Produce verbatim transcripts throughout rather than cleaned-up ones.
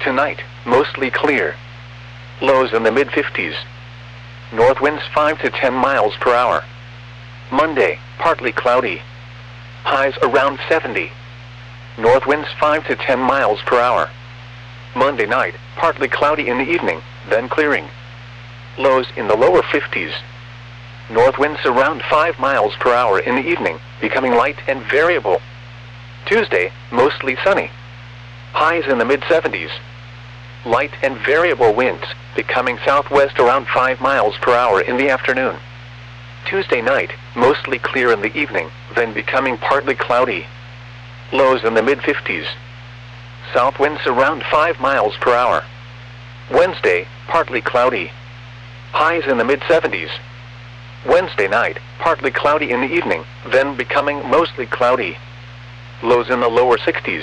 Tonight, mostly clear. Lows in the mid fifties. North winds five to ten miles per hour. Monday, partly cloudy. Highs around seventy. North winds five to ten miles per hour. Monday night, partly cloudy in the evening, then clearing. Lows in the lower fifties. North winds around five miles per hour in the evening, becoming light and variable. Tuesday, mostly sunny. Highs in the mid seventies. Light and variable winds, becoming southwest around five miles per hour in the afternoon. Tuesday night, mostly clear in the evening, then becoming partly cloudy. Lows in the mid fifties. South winds around five miles per hour. Wednesday, partly cloudy. Highs in the mid seventies. Wednesday night, partly cloudy in the evening, then becoming mostly cloudy. Lows in the lower sixties.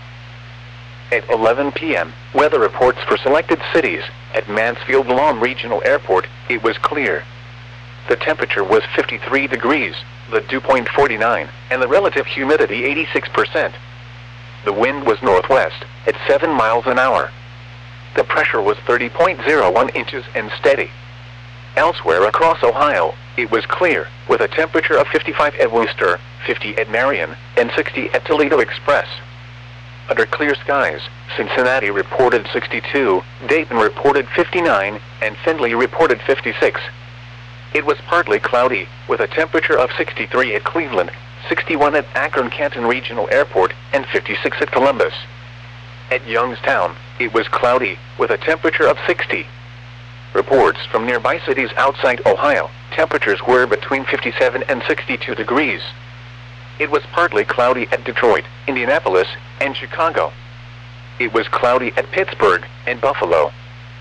At eleven p m, weather reports for selected cities. At Mansfield-Lom Regional Airport, it was clear. The temperature was fifty-three degrees, the dew point forty-nine, and the relative humidity eighty-six percent. The wind was northwest, at seven miles an hour. The pressure was thirty point zero one inches and steady. Elsewhere across Ohio, it was clear, with a temperature of fifty-five at Wooster, fifty at Marion, and sixty at Toledo Express. Under clear skies, Cincinnati reported sixty-two, Dayton reported fifty-nine, and Findlay reported fifty-six. It was partly cloudy, with a temperature of sixty-three at Cleveland, sixty-one at Akron-Canton Regional Airport, and fifty-six at Columbus. At Youngstown, it was cloudy, with a temperature of sixty. Reports from nearby cities outside Ohio, temperatures were between fifty-seven and sixty-two degrees. It was partly cloudy at Detroit, Indianapolis, and Chicago. It was cloudy at Pittsburgh and Buffalo.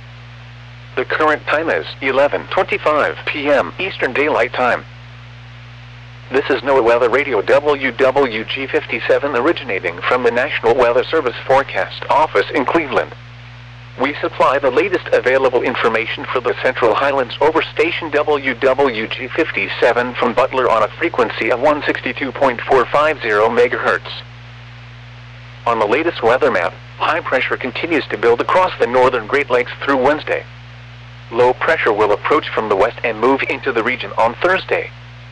The current time is eleven twenty-five p m Eastern Daylight Time. This is NOAA Weather Radio W W G fifty-seven originating from the National Weather Service Forecast Office in Cleveland. We supply the latest available information for the Central Highlands over station W W G fifty-seven from Butler on a frequency of one sixty-two point four five zero megahertz. On the latest weather map, high pressure continues to build across the northern Great Lakes through Wednesday. Low pressure will approach from the west and move into the region on Thursday.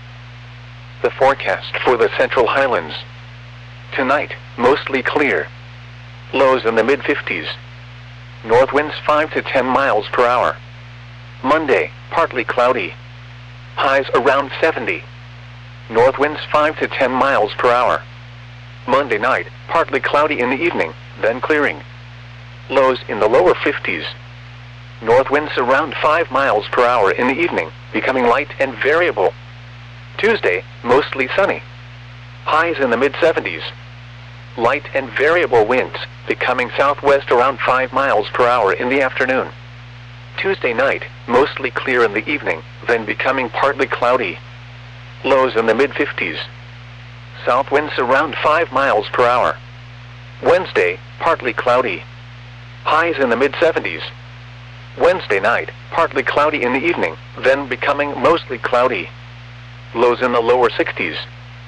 The forecast for the Central Highlands. Tonight, mostly clear. Lows in the mid fifties. North winds five to ten miles per hour. Monday, partly cloudy. Highs around seventy. North winds five to ten miles per hour. Monday night, partly cloudy in the evening, then clearing. Lows in the lower fifties. North winds around five miles per hour in the evening, becoming light and variable. Tuesday, mostly sunny. Highs in the mid seventies. Light and variable winds, becoming southwest around five miles per hour in the afternoon. Tuesday night, mostly clear in the evening, then becoming partly cloudy. Lows in the mid fifties. South winds around five miles per hour. Wednesday, partly cloudy. Highs in the mid seventies. Wednesday night, partly cloudy in the evening, then becoming mostly cloudy. Lows in the lower sixties.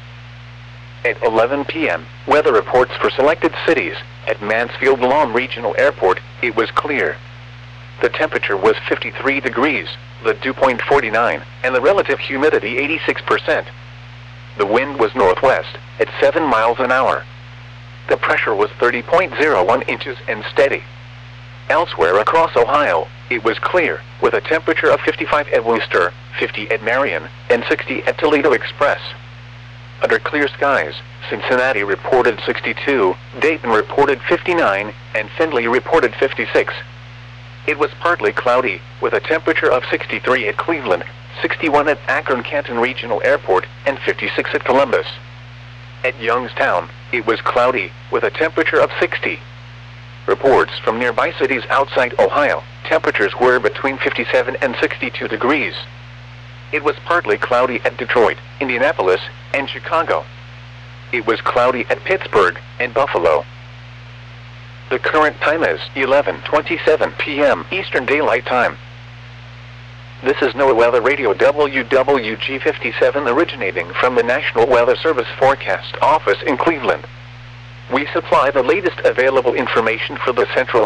At eleven p m, weather reports for selected cities. At Mansfield-Lom Regional Airport, it was clear. The temperature was fifty-three degrees, the dew point forty-nine, and the relative humidity eighty-six percent. The wind was northwest, at seven miles an hour. The pressure was thirty point zero one inches and steady. Elsewhere across Ohio, it was clear, with a temperature of fifty-five at Wooster, fifty at Marion, and sixty at Toledo Express. Under clear skies, Cincinnati reported sixty-two, Dayton reported fifty-nine, and Findlay reported fifty-six. It was partly cloudy, with a temperature of sixty-three at Cleveland, sixty-one at Akron-Canton Regional Airport, and fifty-six at Columbus. At Youngstown, it was cloudy, with a temperature of sixty. Reports from nearby cities outside Ohio, temperatures were between fifty-seven and sixty-two degrees. It was partly cloudy at Detroit, Indianapolis, and Chicago. It was cloudy at Pittsburgh and Buffalo. The current time is eleven twenty-seven p m Eastern Daylight Time. This is NOAA Weather Radio W W G fifty-seven originating from the National Weather Service Forecast Office in Cleveland. We supply the latest available information for the Central